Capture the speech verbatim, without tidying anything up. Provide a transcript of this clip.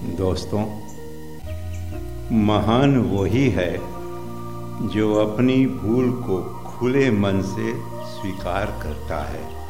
दोस्तों, महान वही है जो अपनी भूल को खुले मन से स्वीकार करता है।